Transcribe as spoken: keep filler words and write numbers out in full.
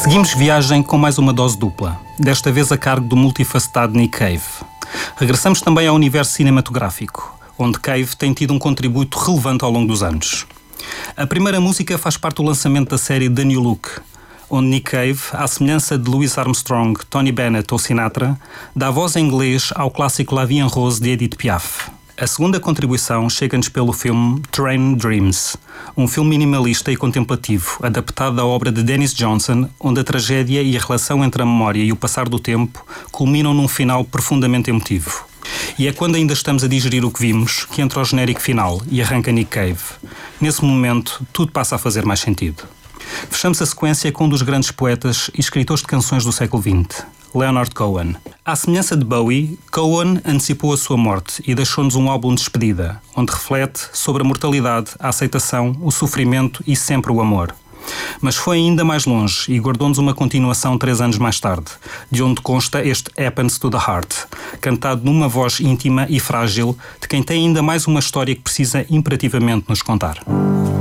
Seguimos viagem com mais uma dose dupla, desta vez a cargo do multifacetado Nick Cave. Regressamos também ao universo cinematográfico, onde Cave tem tido um contributo relevante ao longo dos anos. A primeira música faz parte do lançamento da série The New Look, onde Nick Cave, à semelhança de Louis Armstrong, Tony Bennett ou Sinatra, dá voz em inglês ao clássico La Vie en Rose de Edith Piaf. A segunda contribuição chega-nos pelo filme Train Dreams, um filme minimalista e contemplativo, adaptado da obra de Dennis Johnson, onde a tragédia e a relação entre a memória e o passar do tempo culminam num final profundamente emotivo. E é quando ainda estamos a digerir o que vimos que entra o genérico final e arranca Nick Cave. Nesse momento, tudo passa a fazer mais sentido. Fechamos a sequência com um dos grandes poetas e escritores de canções do século vinte, Leonard Cohen. À semelhança de Bowie, Cohen antecipou a sua morte e deixou-nos um álbum de despedida, onde reflete sobre a mortalidade, a aceitação, o sofrimento e sempre o amor. Mas foi ainda mais longe e guardou-nos uma continuação três anos mais tarde, de onde consta este Happens to the Heart, cantado numa voz íntima e frágil de quem tem ainda mais uma história que precisa imperativamente nos contar.